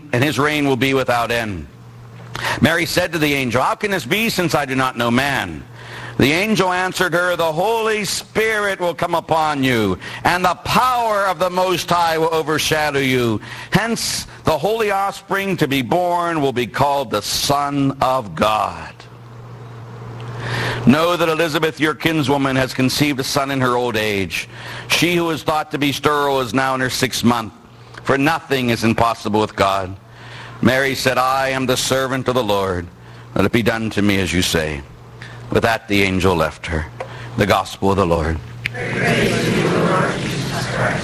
and his reign will be without end. Mary said to the angel, how can this be, since I do not know man? The angel answered her, the Holy Spirit will come upon you, and the power of the Most High will overshadow you. Hence, the holy offspring to be born will be called the Son of God. Know that Elizabeth, your kinswoman, has conceived a son in her old age. She who was thought to be sterile is now in her 6th month, for nothing is impossible with God. Mary said, I am the servant of the Lord. Let it be done to me as you say. With that, the angel left her. The gospel of the Lord. Praise to you, Lord Jesus Christ.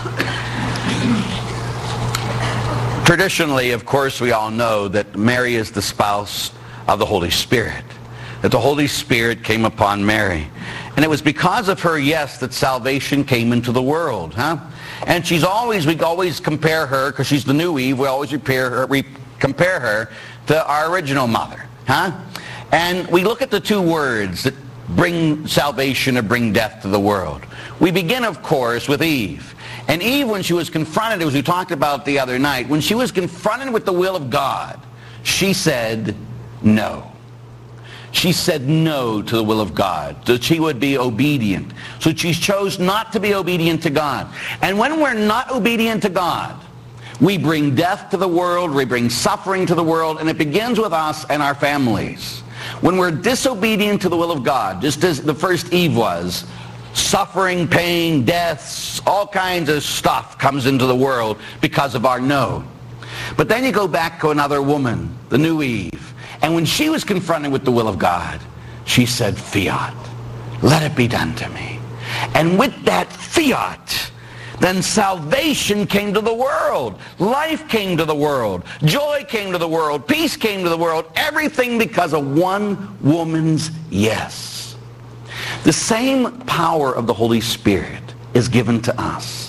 Traditionally, of course, we all know that Mary is the spouse of the Holy Spirit. That the Holy Spirit came upon Mary. And it was because of her, yes, that salvation came into the world. And we always compare her, because she's the new Eve, we always compare her to our original mother. And we look at the two words that bring salvation or bring death to the world. We begin, of course, with Eve. And Eve, when she was confronted, as we talked about the other night, when she was confronted with the will of God, she said no. She said no to the will of God, that she would be obedient. So she chose not to be obedient to God. And when we're not obedient to God, we bring death to the world, we bring suffering to the world, and it begins with us and our families. When we're disobedient to the will of God, just as the first Eve was, suffering, pain, deaths, all kinds of stuff comes into the world because of our no. But then you go back to another woman, the new Eve, and when she was confronted with the will of God, she said, fiat, let it be done to me. And with that fiat, then salvation came to the world. Life came to the world. Joy came to the world. Peace came to the world. Everything because of one woman's yes. The same power of the Holy Spirit is given to us.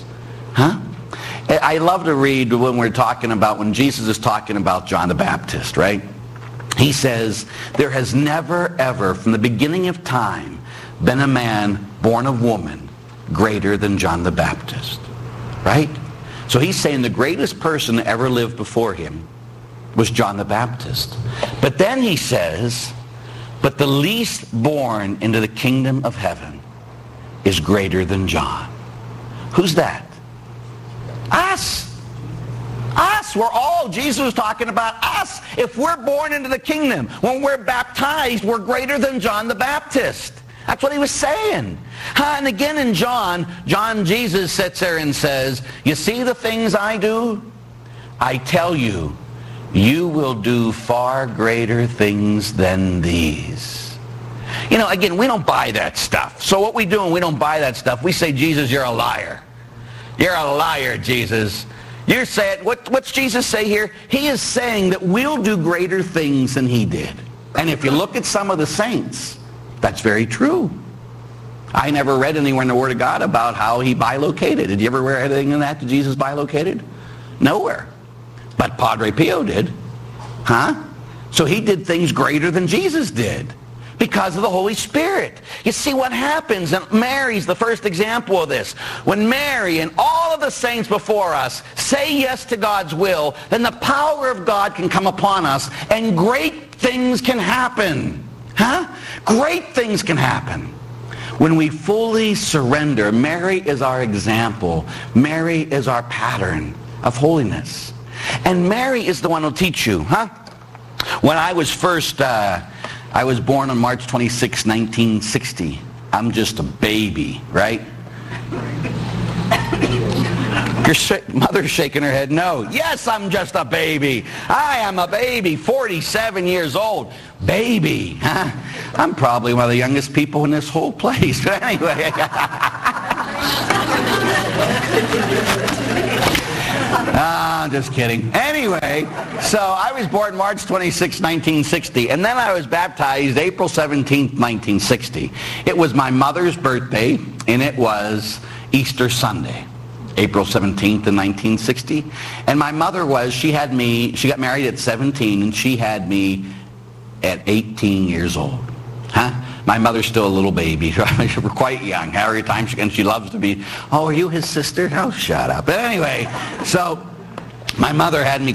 I love to read when Jesus is talking about John the Baptist, right? He says, there has never, ever, from the beginning of time, been a man born of woman greater than John the Baptist. Right? So he's saying the greatest person that ever lived before him was John the Baptist. But then he says, but the least born into the kingdom of heaven is greater than John. Who's that? Us. Us. Jesus was talking about us. If we're born into the kingdom, when we're baptized, we're greater than John the Baptist. That's what he was saying. And again in John, Jesus sits there and says, you see the things I do? I tell you, you will do far greater things than these. Again, we don't buy that stuff. So what we do when we don't buy that stuff, we say, Jesus, you're a liar. You're a liar, Jesus. You're saying, what's Jesus say here? He is saying that we'll do greater things than he did. And if you look at some of the saints, that's very true. I never read anywhere in the Word of God about how he bilocated. Did you ever read anything in that Jesus bilocated? Nowhere. But Padre Pio did. So he did things greater than Jesus did because of the Holy Spirit. You see what happens, and Mary's the first example of this. When Mary and all of the saints before us say yes to God's will, then the power of God can come upon us, and great things can happen. Great things can happen when we fully surrender. Mary is our example. Mary is our pattern of holiness. And Mary is the one who'll teach you. When I was I was born on March 26, 1960. I'm just a baby, right? Your mother's shaking her head no. Yes, I'm just a baby. I am a baby, 47 years old. Baby. I'm probably one of the youngest people in this whole place. But anyway. I'm just kidding. Anyway, so I was born March 26, 1960, and then I was baptized April 17, 1960. It was my mother's birthday, and it was Easter Sunday, April 17th in 1960. And my mother she got married at 17, and she had me at 18 years old. My mother's still a little baby. We're quite young. Every time she loves to be, oh, are you his sister? Oh, shut up. But anyway, so my mother had me